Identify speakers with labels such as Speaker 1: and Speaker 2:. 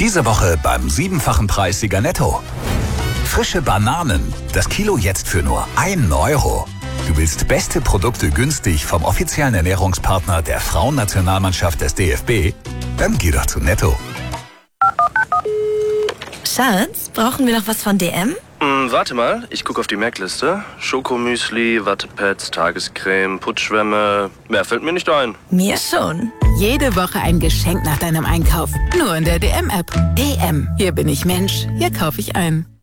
Speaker 1: Diese Woche beim 7-fachen Preissieger Netto. Frische Bananen, das Kilo jetzt für nur 1 Euro. Du willst beste Produkte günstig vom offiziellen Ernährungspartner der Frauennationalmannschaft des DFB? Dann geh doch zu Netto.
Speaker 2: Schatz, brauchen wir noch was von DM?
Speaker 3: Warte mal, ich gucke auf die Merkliste. Schokomüsli, Wattepads, Tagescreme, Putzschwämme. Mehr fällt mir nicht ein.
Speaker 2: Mir schon.
Speaker 4: Jede Woche ein Geschenk nach deinem Einkauf. Nur in der DM-App. DM. Hier bin ich Mensch. Hier kaufe ich ein.